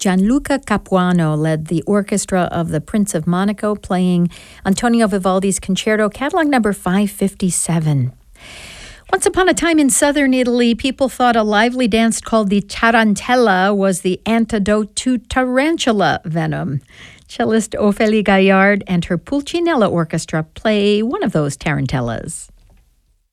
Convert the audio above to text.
Gianluca Capuano led the orchestra of the Prince of Monaco playing Antonio Vivaldi's Concerto, catalog number 557. Once upon a time in southern Italy, people thought a lively dance called the tarantella was the antidote to tarantula venom. Cellist Ophélie Gaillard and her Pulcinella Orchestra play one of those tarantellas.